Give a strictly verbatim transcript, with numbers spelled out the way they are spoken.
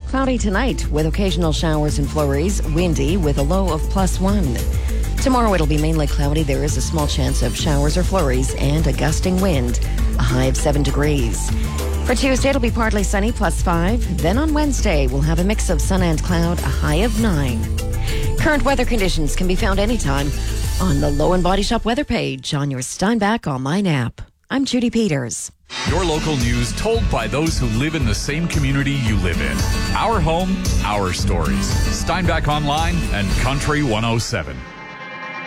Cloudy tonight with occasional showers and flurries. Windy with a low of plus one. Tomorrow it'll be mainly cloudy. There is a small chance of showers or flurries and a gusting wind. A high of seven degrees. For Tuesday, it'll be partly sunny, plus five. Then on Wednesday, we'll have a mix of sun and cloud, a high of nine. Current weather conditions can be found anytime on the Low and Body Shop weather page on your Steinbach online app. I'm Judy Peters. Your local news told by those who live in the same community you live in. Our home, our stories. Steinbach Online and Country one oh seven.